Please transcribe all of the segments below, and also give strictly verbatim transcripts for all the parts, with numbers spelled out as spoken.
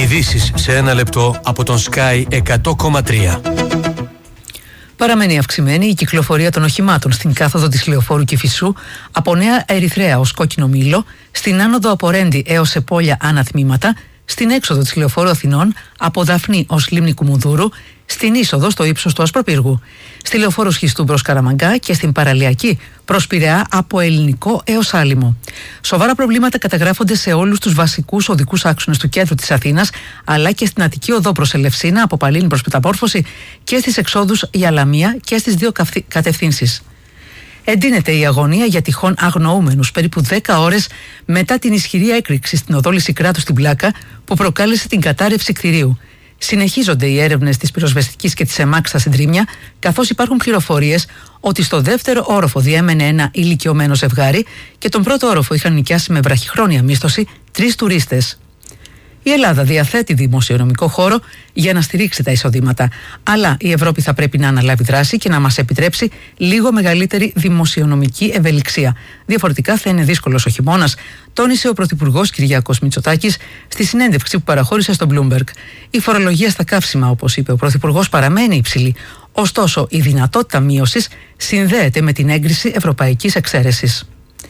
Ειδήσεις σε ένα λεπτό από τον Sky εκατό κόμμα τρία. Παραμένει αυξημένη η κυκλοφορία των οχημάτων στην κάθοδο της Λεωφόρου Κηφισού από Νέα Ερυθρέα ως Κόκκινο Μήλο, στην άνοδο από Ρέντι έως Επόλια ανατμήματα, στην έξοδο της Λεωφόρου Αθηνών από Δαφνή ως Λίμνη Κουμουνδούρου, στην είσοδο στο ύψος του Ασπροπύργου, στη Λεωφόρο Σχιστού προς Καραμαγκά και στην παραλιακή προς Πειραιά από Ελληνικό έως Άλυμο. Σοβαρά προβλήματα καταγράφονται σε όλους τους βασικούς οδικούς άξονες του κέντρου της Αθήνας, αλλά και στην Αττική Οδό προς Ελευσίνα από Παλίνη προς Μεταμόρφωση και στις εξόδους για Λαμία και στις δύο κατευθύνσεις. Εντείνεται η αγωνία για τυχόν αγνοούμενους περίπου δέκα ώρες μετά την ισχυρή έκρηξη στην οδό Λυσικράτου στην Πλάκα που προκάλεσε την κατάρρευση κτηρίου. Συνεχίζονται οι έρευνες της πυροσβεστικής και της ΕΜΑΚ στα συντρίμμια, καθώς υπάρχουν πληροφορίες ότι στο δεύτερο όροφο διέμενε ένα ηλικιωμένο ζευγάρι και τον πρώτο όροφο είχαν νοικιάσει με βραχυχρόνια μίσθωση τρεις τουρίστες. Η Ελλάδα διαθέτει δημοσιονομικό χώρο για να στηρίξει τα εισοδήματα, αλλά η Ευρώπη θα πρέπει να αναλάβει δράση και να μας επιτρέψει λίγο μεγαλύτερη δημοσιονομική ευελιξία. Διαφορετικά θα είναι δύσκολος ο χειμώνας, τόνισε ο Πρωθυπουργός Κυριάκος Μητσοτάκης στη συνέντευξη που παραχώρησε στο Bloomberg. Η φορολογία στα καύσιμα, όπως είπε ο Πρωθυπουργός, παραμένει υψηλή. Ωστόσο, η δυνατότητα μείωσης συνδέεται με την έγκριση ευρωπαϊκής εξαίρεσης.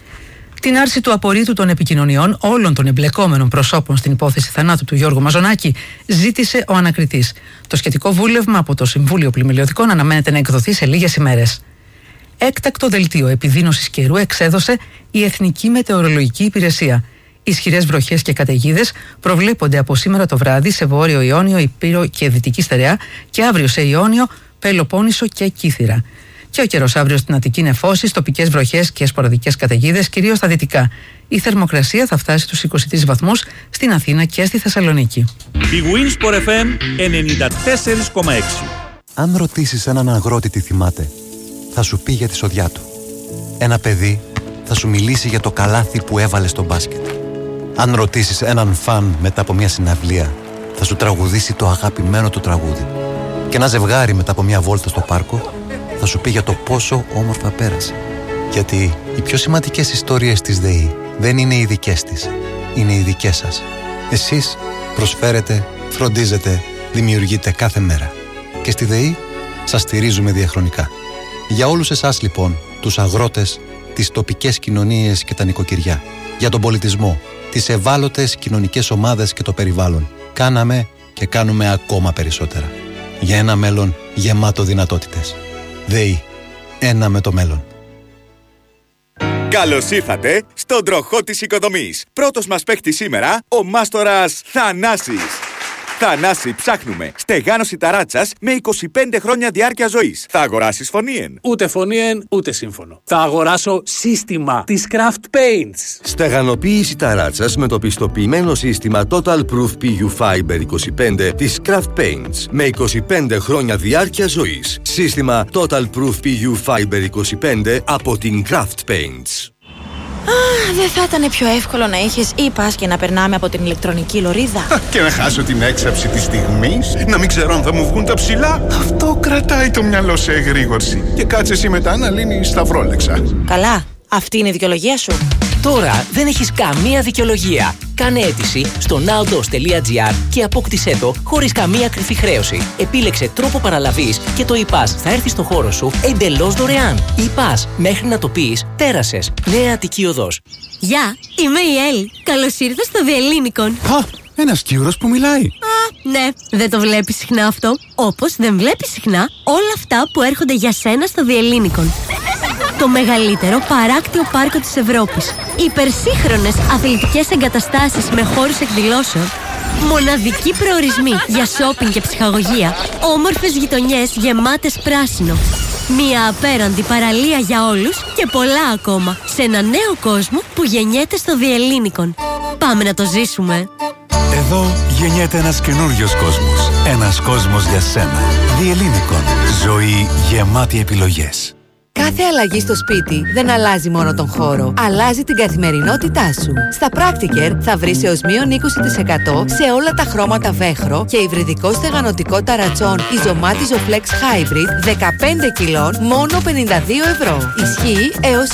Την άρση του απορρίτου των επικοινωνιών όλων των εμπλεκόμενων προσώπων στην υπόθεση θανάτου του Γιώργου Μαζονάκη ζήτησε ο ανακριτής. Το σχετικό βούλευμα από το Συμβούλιο Πλημμυλιωδικών αναμένεται να εκδοθεί σε λίγες ημέρες. Έκτακτο δελτίο επιδείνωσης καιρού εξέδωσε η Εθνική Μετεωρολογική Υπηρεσία. Ισχυρές βροχές και καταιγίδες προβλέπονται από σήμερα το βράδυ σε Βόρειο Ιόνιο, Ηπείρο και Δυτική Στερεά και αύριο σε Ιόνιο, Πελοπόννησο και Κύθυρα. Και ο καιρός αύριο στην Αττική νεφώσεις, τοπικές βροχές και σποραδικές καταιγίδες, κυρίως στα δυτικά. Η θερμοκρασία θα φτάσει στους είκοσι τρεις βαθμούς στην Αθήνα και στη Θεσσαλονίκη. Η Winsport εφ εμ ενενήντα τέσσερα κόμμα έξι. Αν ρωτήσεις έναν αγρότη τι θυμάται, θα σου πει για τη σοδιά του. Ένα παιδί θα σου μιλήσει για το καλάθι που έβαλε στο μπάσκετ. Αν ρωτήσεις έναν φαν μετά από μια συναυλία, θα σου τραγουδήσει το αγαπημένο του τραγούδι. Και ένα ζευγάρι μετά από μια βόλτα στο πάρκο θα σου πει για το πόσο όμορφα πέρασε. Γιατί οι πιο σημαντικές ιστορίες της ΔΕΗ δεν είναι οι δικές της, είναι οι δικές σας. Εσείς προσφέρετε, φροντίζετε, δημιουργείτε κάθε μέρα. Και στη ΔΕΗ σας στηρίζουμε διαχρονικά. Για όλους εσάς λοιπόν, τους αγρότες, τις τοπικές κοινωνίες και τα νοικοκυριά, για τον πολιτισμό, τις ευάλωτες κοινωνικές ομάδες και το περιβάλλον, κάναμε και κάνουμε ακόμα περισσότερα. Για ένα μέλλον γεμάτο δυνατότητες. ΔΕΗ. Ένα με το μέλλον. Καλώς ήρθατε στον τροχό της οικοδομής. Πρώτος μας παίκτης σήμερα, ο μάστορας Θανάσης. Θανάση, ψάχνουμε στεγάνωση ταράτσας με είκοσι πέντε χρόνια διάρκεια ζωής. Θα αγοράσεις φωνήεν? Ούτε φωνήεν, ούτε σύμφωνο. Θα αγοράσω σύστημα της Craft Paints. Στεγανοποίηση ταράτσας με το πιστοποιημένο σύστημα Total Proof πι γιου Fiber είκοσι πέντε της Craft Paints με είκοσι πέντε χρόνια διάρκεια ζωής. Σύστημα Total Proof πι γιου Fiber είκοσι πέντε από την Craft Paints. Ah, δεν θα ήταν πιο εύκολο να είχες e-pass και να περνάμε από την ηλεκτρονική λωρίδα? Και να χάσω την έξαψη της στιγμής, να μην ξέρω αν θα μου βγουν τα ψηλά. Αυτό κρατάει το μυαλό σε εγρήγορση. Και κάτσε εσύ μετά να λύνεις τα φρόλεξα. Καλά, αυτή είναι η δικαιολογία σου. Τώρα δεν έχεις καμία δικαιολογία. Κάνε αίτηση στο nowdos τελεία gr και απόκτησέ το χωρίς καμία κρυφή χρέωση. Επίλεξε τρόπο παραλαβής και το e-pass θα έρθει στο χώρο σου εντελώς δωρεάν. e-pass, μέχρι να το πεις, πέρασες. Νέα Αττική Οδός. Γεια, είμαι η Έλλη. Καλώς ήρθα στο Διελλήνικον. Α, ένας Κύρος που μιλάει. Α, ναι, δεν το βλέπεις συχνά αυτό. Όπως δεν βλέπεις συχνά όλα αυτά που έρχονται για σένα στο Διελλήνικον. Το μεγαλύτερο παράκτιο πάρκο της Ευρώπης. Υπερσύγχρονες αθλητικές εγκαταστάσεις με χώρους εκδηλώσεων. Μοναδικοί προορισμοί για σόπινγκ και ψυχαγωγία. Όμορφες γειτονιές γεμάτες πράσινο. Μία απέραντη παραλία για όλους και πολλά ακόμα. Σε ένα νέο κόσμο που γεννιέται στο Διελλήνικον. Πάμε να το ζήσουμε. Εδώ γεννιέται ένας καινούριος κόσμος. Ένας κόσμος για σένα. Διελλήνικον. Ζωή γεμάτη επιλογές. Κάθε αλλαγή στο σπίτι δεν αλλάζει μόνο τον χώρο, αλλάζει την καθημερινότητά σου. Στα Practiker θα βρεις έως μείον είκοσι τοις εκατό σε όλα τα χρώματα βέχρο και υβριδικό στεγανοτικό ταρατσόν Isomat Isoflex Hybrid δεκαπέντε κιλών μόνο πενήντα δύο ευρώ. Ισχύει έως